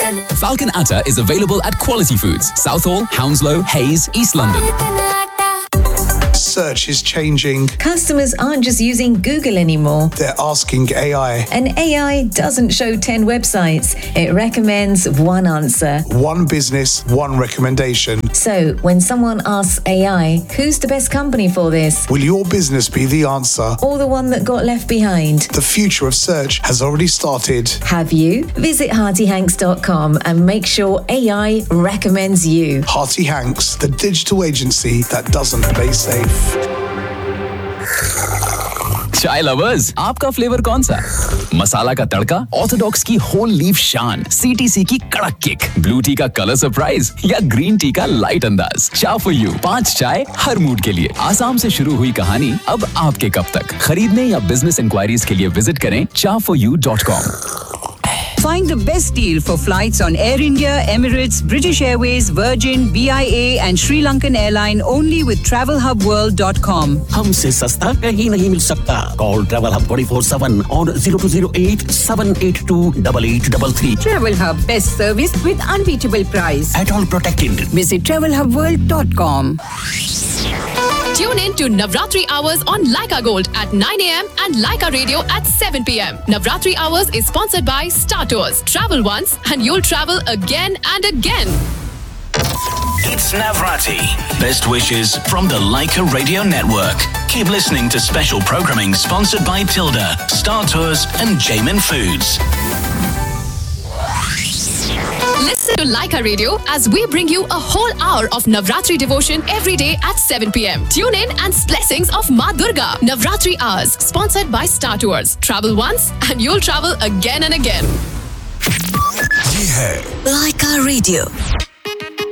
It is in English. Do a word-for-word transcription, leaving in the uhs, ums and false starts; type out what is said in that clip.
Falcon Atta is available at Quality Foods, Southall, Hounslow, Hayes, East London. Search is changing. Customers aren't just using Google anymore. They're asking A I. And A I doesn't show ten websites. It recommends one answer. One business, one recommendation. So, when someone asks A I, who's the best company for this? Will your business be the answer? Or the one that got left behind? The future of search has already started. Have you? Visit hearty hanks dot com and make sure A I recommends you. Hearty Hanks, the digital agency that doesn't play safe. चाय lovers, आपका flavour कौन सा? मसाला का तड़का, Orthodox की whole leaf शान, CTC की कड़क kick, blue T का कलर सरप्राइज या ग्रीन टी का लाइट अंदाज। चाय फॉर यू, पांच चाय हर मूड के लिए। आसाम से शुरू हुई कहानी अब आपके कप तक। खरीदने या बिजनेस इंक्वायरीज के लिए विजिट करें चाय for U dot com. Find the best deal for flights on Air India, Emirates, British Airways, Virgin, B I A and Sri Lankan Airline only with travel hub world dot com. हमसे सस्ता कहीं नहीं मिल सकता। Call Travel Hub twenty-four seven on zero two zero eight seven eight two eight eight three three. Travel Hub, best service with unbeatable price. At all protected. Visit travel hub world dot com. Tune in to Navratri Hours on Laika Gold at nine a.m. and Laika Radio at seven p.m. Navratri Hours is sponsored by Star Tours. Travel once and you'll travel again and again. It's Navratri. Best wishes from the Laika Radio Network. Keep listening to special programming sponsored by Tilda, Star Tours and Jamin Foods. Listen to Laika Radio as we bring you a whole hour of Navratri devotion every day at seven p.m. Tune in and blessings of Ma Durga. Navratri Hours, sponsored by Star Tours. Travel once and you'll travel again and again. ये है Laika Radio.